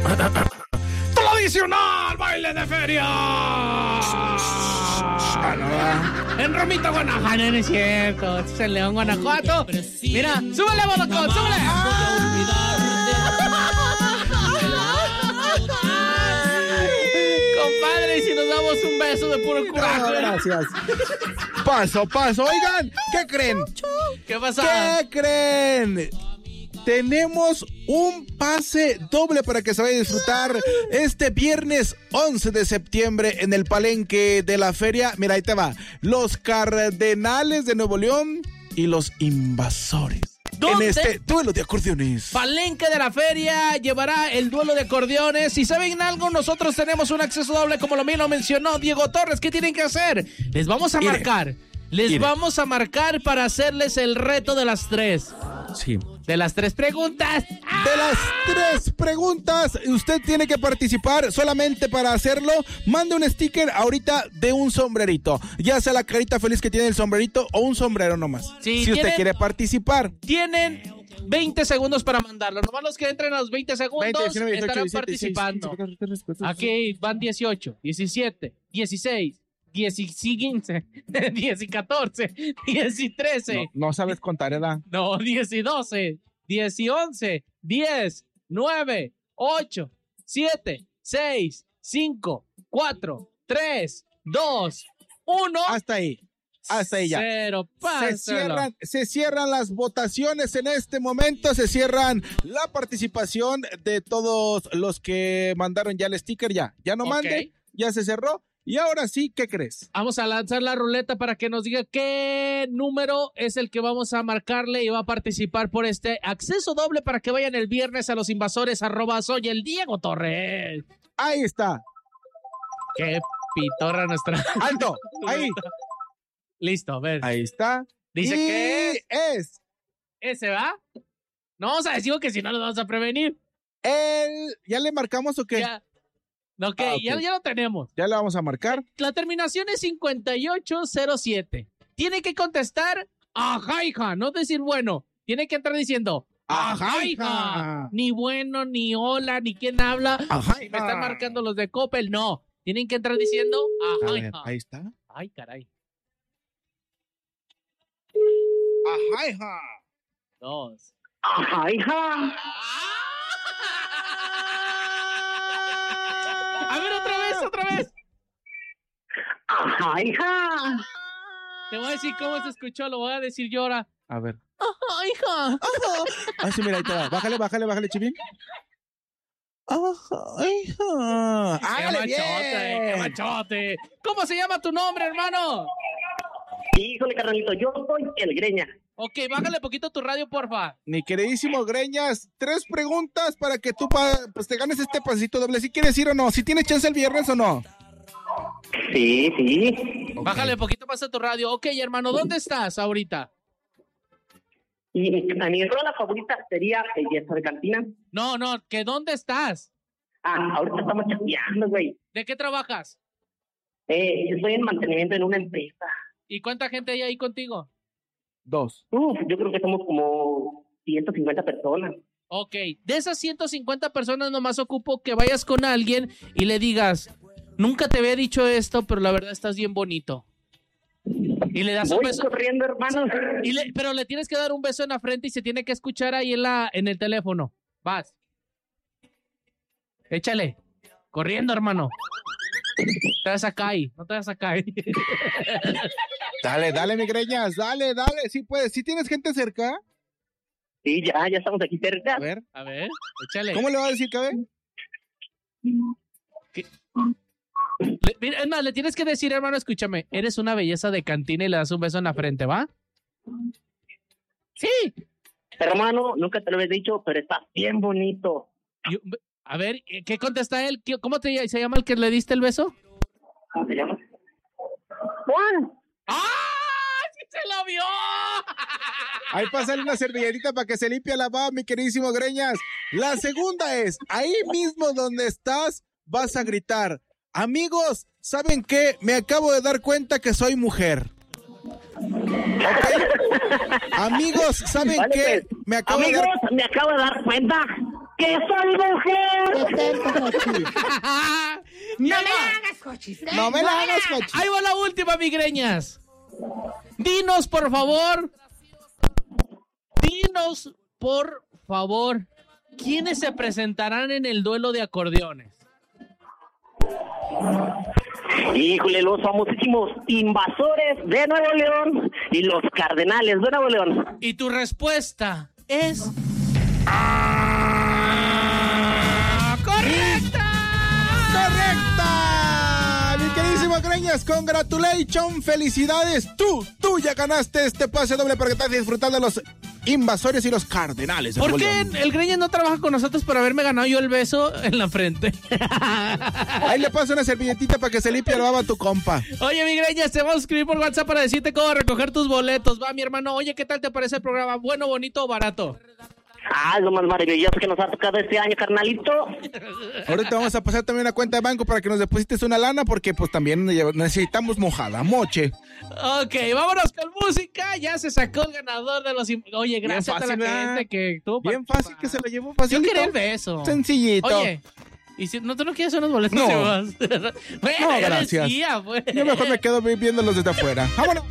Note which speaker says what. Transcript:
Speaker 1: Tradicional baile de feria. En Romita, Guanajuato. No es cierto. Este es en León, Guanajuato. Mira, súbele, Bodocón, súbele. Compadre, y si nos damos un beso de puro coraje.
Speaker 2: Gracias. Paso. Oigan, ¿qué creen?
Speaker 1: ¿Qué pasa?
Speaker 2: ¿Qué creen? Tenemos un pase doble para que se vaya a disfrutar este viernes 11 de septiembre en el palenque de la feria. Mira, ahí te va. Los Cardenales de Nuevo León y los Invasores.
Speaker 1: ¿Dónde?
Speaker 2: En este duelo de acordeones.
Speaker 1: Palenque de la feria llevará el duelo de acordeones. Si saben algo, nosotros tenemos un acceso doble, como lo mismo mencionó Diego Torres. ¿Qué tienen que hacer? Les vamos a marcar. Vamos a marcar para hacerles el reto de las 3.
Speaker 2: Sí.
Speaker 1: De las 3 preguntas.
Speaker 2: De las 3 preguntas, usted tiene que participar. Solamente para hacerlo, mande un sticker ahorita de un sombrerito. Ya sea la carita feliz que tiene el sombrerito o un sombrero nomás.
Speaker 1: Sí,
Speaker 2: si usted quiere participar.
Speaker 1: Tienen 20 segundos para mandarlo. Nomás los que entren a los 20 segundos
Speaker 2: 20, 19, 18,
Speaker 1: estarán
Speaker 2: 17,
Speaker 1: participando.
Speaker 2: 16, 17, 18,
Speaker 1: Aquí van 18, 17, 16, 10 y 15, 10 y 14, 10 y 13.
Speaker 2: No sabes contar, ¿verdad?
Speaker 1: No, 10 y 12, 10 y 11, 10, 9, 8, 7, 6, 5, 4, 3, 2, 1.
Speaker 2: Hasta ahí ya.
Speaker 1: Cero,
Speaker 2: Se cierran las votaciones en este momento, se cierran la participación de todos los que mandaron ya el sticker, ya no mande, ya se cerró. Y ahora sí, ¿qué crees?
Speaker 1: Vamos a lanzar la ruleta para que nos diga qué número es el que vamos a marcarle y va a participar por este acceso doble para que vayan el viernes a los Invasores. @soy el Diego Torres.
Speaker 2: Ahí está.
Speaker 1: Qué pitorra nuestra.
Speaker 2: ¡Alto! Ahí.
Speaker 1: Listo, a ver.
Speaker 2: Ahí está.
Speaker 1: Dice que
Speaker 2: es.
Speaker 1: ¿Ese va? No vamos a decir que si no lo vamos a prevenir.
Speaker 2: ¿Ya le marcamos o qué?
Speaker 1: Ya. Okay. Ya lo tenemos.
Speaker 2: Ya le vamos a marcar.
Speaker 1: La terminación es 5807. Tiene que contestar ajá, hija, no decir bueno. Tiene que entrar diciendo ajá, hija. Ni bueno, ni hola, ni quién habla.
Speaker 2: Ajá,
Speaker 1: me están marcando los de Coppel. No. Tienen que entrar diciendo ajá, hija.
Speaker 2: Ahí está.
Speaker 1: Ay, caray.
Speaker 2: Ajá, hija.
Speaker 1: 2.
Speaker 3: Ajá, hija.
Speaker 1: A ver, otra vez.
Speaker 3: Ajá, hija.
Speaker 1: Te voy a decir cómo se escuchó, lo voy a decir yo ahora.
Speaker 2: A ver.
Speaker 1: Ajá, hija.
Speaker 2: Ah, sí, mira, ahí te va. Bájale, Chivín. Ajá, hija. ¡Hágale bien!
Speaker 1: ¡Qué machote! ¿Cómo se llama tu nombre, hermano?
Speaker 3: Híjole, carnalito, yo soy el Greña.
Speaker 1: Ok, bájale poquito tu radio, porfa.
Speaker 2: Mi queridísimo Greñas, 3 preguntas para que tú pues te ganes este pasito doble. ¿Si quieres ir o no? ¿Si tienes chance el viernes o no?
Speaker 3: Sí.
Speaker 2: Okay.
Speaker 1: Bájale poquito más a tu radio. Ok, hermano, ¿dónde estás ahorita?
Speaker 3: Y a mi rola favorita sería Belleza de Cantina.
Speaker 1: No, ¿que dónde estás?
Speaker 3: Ahorita estamos chateando, güey.
Speaker 1: ¿De qué trabajas?
Speaker 3: Estoy en mantenimiento en una empresa.
Speaker 1: ¿Y cuánta gente hay ahí contigo?
Speaker 2: 2.
Speaker 3: Yo creo que somos como 150 personas.
Speaker 1: Ok, de esas 150 personas nomás ocupo que vayas con alguien y le digas, nunca te había dicho esto, pero la verdad estás bien bonito. Y le das un beso.
Speaker 3: Voy corriendo, hermano.
Speaker 1: Pero le tienes que dar un beso en la frente y se tiene que escuchar ahí en el teléfono. Vas. Échale. Corriendo, hermano. Te vas a caer, no te vas a caer.
Speaker 2: Dale, mi Greñas, dale. Sí puedes. ¿Sí tienes gente cerca?
Speaker 3: Sí, ya estamos aquí cerca.
Speaker 2: A ver,
Speaker 1: échale.
Speaker 2: ¿Cómo le va a decir, Cabe?
Speaker 1: Es más, le tienes que decir, hermano, escúchame, eres una belleza de cantina y le das un beso en la frente, ¿va? Sí.
Speaker 3: Hermano, nunca te lo había dicho, pero estás bien bonito.
Speaker 1: A ver, ¿qué contesta él? ¿Cómo se llama el que le diste el beso?
Speaker 3: ¿Cómo se llama? Juan.
Speaker 1: ¡Ah! ¡Sí se lo vio!
Speaker 2: Ahí pásale una servilletita para que se limpie la baba, mi queridísimo Greñas. La segunda es, ahí mismo donde estás, vas a gritar, amigos, ¿saben qué? Me acabo de dar cuenta que soy mujer. ¿Okay? Amigos, ¿saben qué?
Speaker 3: Me acabo de dar cuenta que soy mujer.
Speaker 4: No me la hagas, Jochis.
Speaker 2: No me la hagas, Jochis.
Speaker 1: Ahí va la última, migreñas. Dinos, por favor, ¿quiénes se presentarán en el duelo de acordeones?
Speaker 3: Híjole, los famosísimos Invasores de Nuevo León y los Cardenales de Nuevo León.
Speaker 1: Y tu respuesta es... ¡correcta!
Speaker 2: ¡Correcta! Mi queridísimo Greñas, congratulations, felicidades. Tú ya ganaste este pase doble para que estás disfrutando de los Invasores y los Cardenales.
Speaker 1: ¿Por qué el Greñas no trabaja con nosotros por haberme ganado yo el beso en la frente?
Speaker 2: Ahí le paso una servilletita para que se limpie la baba a tu compa.
Speaker 1: Oye, mi Greñas, te vamos a escribir por WhatsApp para decirte cómo recoger tus boletos. Va, mi hermano. Oye, ¿qué tal te parece el programa? ¿Bueno, bonito o barato?
Speaker 3: Lo más maravilloso que nos ha tocado este año, carnalito.
Speaker 2: Ahorita vamos a pasar también una cuenta de banco para que nos deposites una lana porque pues también necesitamos mojada, moche.
Speaker 1: Ok, vámonos con música. Ya se sacó el ganador de los... Oye, gracias
Speaker 2: fácil,
Speaker 1: a la gente que tuvo...
Speaker 2: Bien fácil que se lo llevó fácil.
Speaker 1: Yo quería el beso.
Speaker 2: Sencillito.
Speaker 1: Oye, ¿y si no, tú no quieres unos boletos?
Speaker 2: No.
Speaker 1: Bueno,
Speaker 2: No, gracias.
Speaker 1: Decía, pues.
Speaker 2: Yo mejor me quedo viéndolos desde afuera. ¡Vámonos!